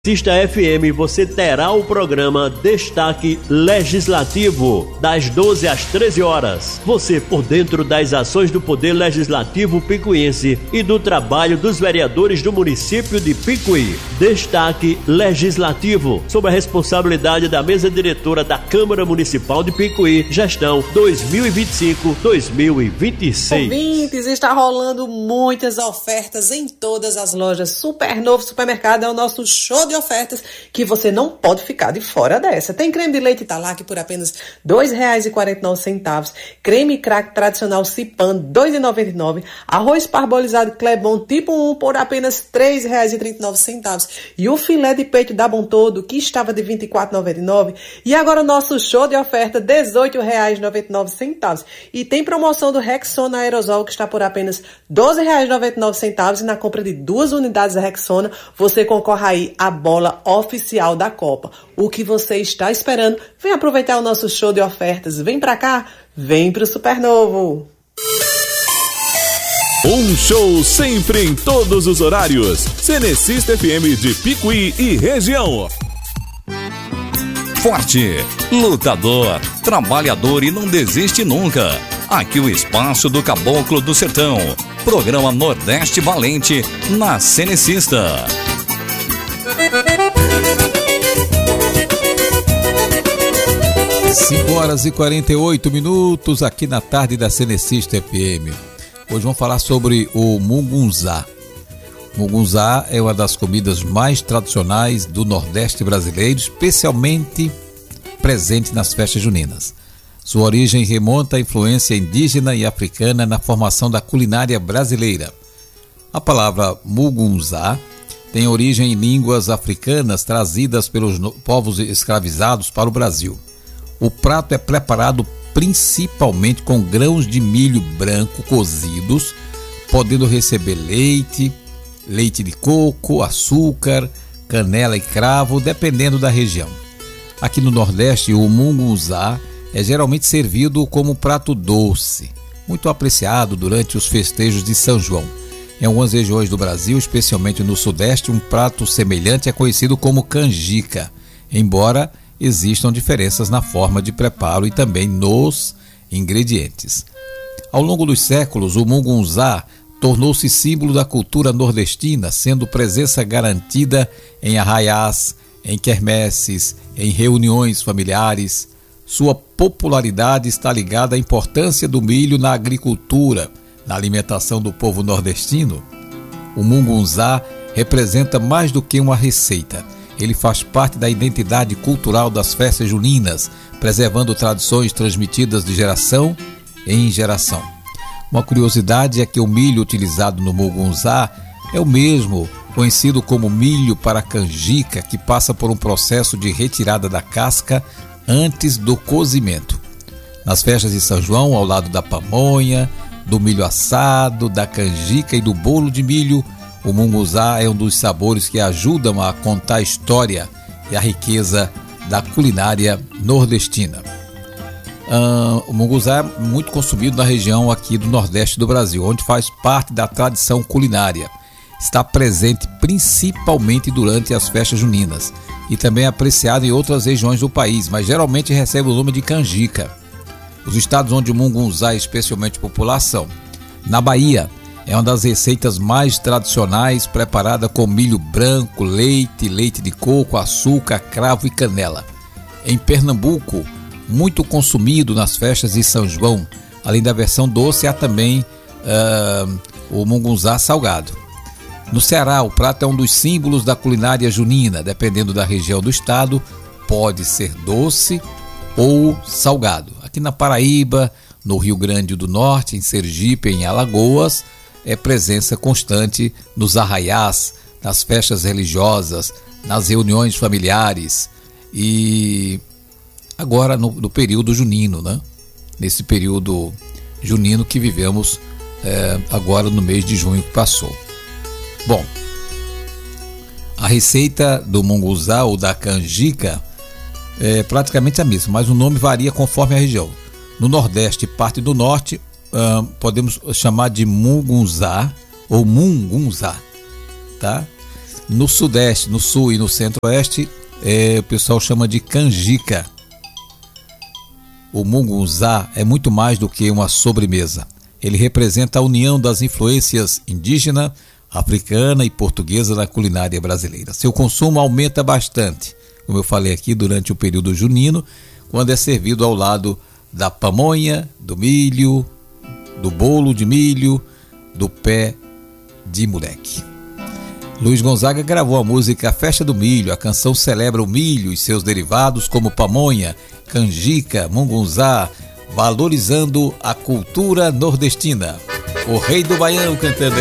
Cista FM, você terá o programa Destaque Legislativo, das 12 às 13 horas. Você por dentro das ações do Poder Legislativo picuiense e do trabalho dos vereadores do município de Picuí. Destaque Legislativo, sob a responsabilidade da mesa diretora da Câmara Municipal de Picuí, gestão 2025-2026. Ouvintes, está rolando muitas ofertas em todas as lojas. Supernovo Supermercado é o nosso show de ofertas que você não pode ficar de fora dessa. Tem creme de leite Italac por apenas R$ 2,49, creme crack tradicional Cipan R$ 2,99, arroz parbolizado Clebon tipo 1 por apenas R$ 3,39 e o filé de peito da Bom Todo que estava de R$ 24,99 e agora o nosso show de oferta R$ 18,99 e tem promoção do Rexona Aerosol que está por apenas R$ 12,99 e na compra de 2 unidades da Rexona você concorre aí a bola oficial da Copa. O que você está esperando? Vem aproveitar o nosso show de ofertas. Vem pra cá, vem pro Supernovo. Um show sempre em todos os horários. Cenecista FM de Picuí e região. Forte, lutador, trabalhador e não desiste nunca. Aqui o espaço do Caboclo do Sertão. Programa Nordeste Valente na Cenecista. 5h48 aqui na tarde da Cenecista FM. Hoje vamos falar sobre o mungunzá. Mungunzá é uma das comidas mais tradicionais do Nordeste brasileiro, especialmente presente nas festas juninas. Sua origem remonta à influência indígena e africana na formação da culinária brasileira. A palavra mungunzá tem origem em línguas africanas trazidas pelos povos escravizados para o Brasil. O prato é preparado principalmente com grãos de milho branco cozidos, podendo receber leite de coco, açúcar, canela e cravo, dependendo da região. Aqui no Nordeste, o mungunzá é geralmente servido como prato doce, muito apreciado durante os festejos de São João. Em algumas regiões do Brasil, especialmente no Sudeste, um prato semelhante é conhecido como canjica, embora existam diferenças na forma de preparo e também nos ingredientes. Ao longo dos séculos, o mungunzá tornou-se símbolo da cultura nordestina, sendo presença garantida em arraiás, em quermesses, em reuniões familiares. Sua popularidade está ligada à importância do milho na agricultura, na alimentação do povo nordestino. O mungunzá representa mais do que uma receita. Ele faz parte da identidade cultural das festas juninas, preservando tradições transmitidas de geração em geração. Uma curiosidade é que o milho utilizado no mungunzá é o mesmo conhecido como milho para canjica, que passa por um processo de retirada da casca antes do cozimento. Nas festas de São João, ao lado da pamonha, do milho assado, da canjica e do bolo de milho, o mungunzá é um dos sabores que ajudam a contar a história e a riqueza da culinária nordestina. O mungunzá é muito consumido na região aqui do Nordeste do Brasil, onde faz parte da tradição culinária. Está presente principalmente durante as festas juninas e também é apreciado em outras regiões do país, mas geralmente recebe o nome de canjica. Os estados onde o mungunzá é especialmente popular são: na Bahia, é uma das receitas mais tradicionais, preparada com milho branco, leite de coco, açúcar, cravo e canela. Em Pernambuco, muito consumido nas festas de São João, além da versão doce, há também o mungunzá salgado. No Ceará, o prato é um dos símbolos da culinária junina, dependendo da região do estado, pode ser doce ou salgado. Aqui na Paraíba, no Rio Grande do Norte, em Sergipe, em Alagoas, é presença constante nos arraiás, nas festas religiosas, nas reuniões familiares e agora no período junino, né? Nesse período junino que vivemos agora no mês de junho que passou. Bom, a receita do mungunzá ou da canjica é praticamente a mesma, mas o nome varia conforme a região. No Nordeste e parte do Norte, podemos chamar de mungunzá ou mungunzá, tá? No Sudeste, no Sul e no Centro-Oeste, o pessoal chama de canjica. O mungunzá é muito mais do que uma sobremesa. Ele representa a união das influências indígena, africana e portuguesa na culinária brasileira. Seu consumo aumenta bastante, como eu falei aqui, durante o período junino, quando é servido ao lado da pamonha, do milho, do bolo de milho, do pé de moleque. Luiz Gonzaga gravou a música Festa do Milho. A canção celebra o milho e seus derivados como pamonha, canjica, mungunzá, valorizando a cultura nordestina. O Rei do Baião cantando aqui.